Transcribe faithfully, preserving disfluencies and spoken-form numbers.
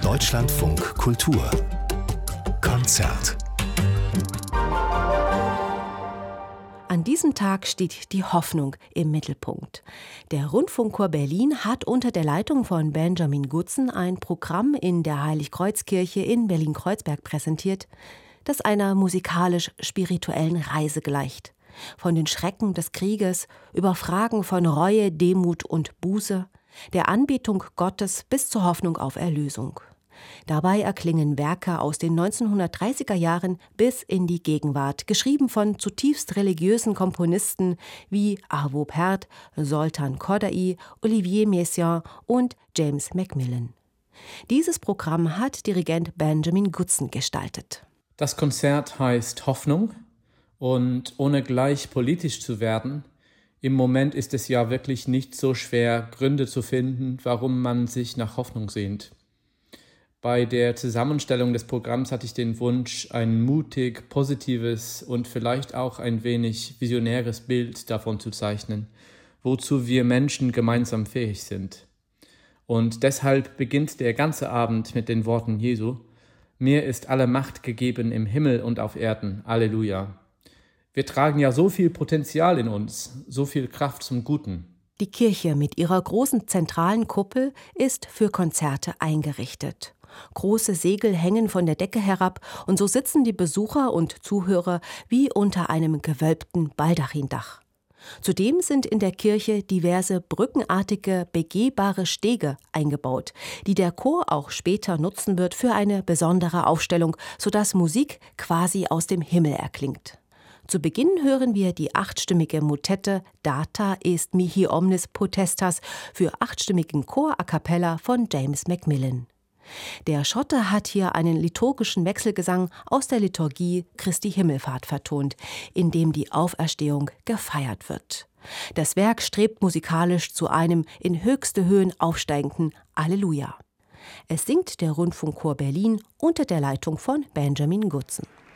Deutschlandfunk Kultur Konzert. An diesem Tag steht die Hoffnung im Mittelpunkt. Der Rundfunkchor Berlin hat unter der Leitung von Benjamin Gutzen ein Programm in der Heiligkreuzkirche in Berlin-Kreuzberg präsentiert, das einer musikalisch-spirituellen Reise gleicht. Von den Schrecken des Krieges über Fragen von Reue, Demut und Buße, der Anbetung Gottes bis zur Hoffnung auf Erlösung. Dabei erklingen Werke aus den neunzehnhundertdreißiger Jahren bis in die Gegenwart, geschrieben von zutiefst religiösen Komponisten wie Arvo Pärt, Zoltán Kodály, Olivier Messiaen und James Macmillan. Dieses Programm hat Dirigent Benjamin Gutzen gestaltet. Das Konzert heißt Hoffnung und ohne gleich politisch zu werden, im Moment ist es ja wirklich nicht so schwer, Gründe zu finden, warum man sich nach Hoffnung sehnt. Bei der Zusammenstellung des Programms hatte ich den Wunsch, ein mutig, positives und vielleicht auch ein wenig visionäres Bild davon zu zeichnen, wozu wir Menschen gemeinsam fähig sind. Und deshalb beginnt der ganze Abend mit den Worten Jesu: Mir ist alle Macht gegeben im Himmel und auf Erden. Halleluja. Wir tragen ja so viel Potenzial in uns, so viel Kraft zum Guten. Die Kirche mit ihrer großen zentralen Kuppel ist für Konzerte eingerichtet. Große Segel hängen von der Decke herab und so sitzen die Besucher und Zuhörer wie unter einem gewölbten Baldachendach. Zudem sind in der Kirche diverse brückenartige, begehbare Stege eingebaut, die der Chor auch später nutzen wird für eine besondere Aufstellung, sodass Musik quasi aus dem Himmel erklingt. Zu Beginn hören wir die achtstimmige Motette Data est mihi omnis potestas für achtstimmigen Chor a cappella von James Macmillan. Der Schotte hat hier einen liturgischen Wechselgesang aus der Liturgie Christi Himmelfahrt vertont, in dem die Auferstehung gefeiert wird. Das Werk strebt musikalisch zu einem in höchste Höhen aufsteigenden Alleluja. Es singt der Rundfunkchor Berlin unter der Leitung von Benjamin Gutzen.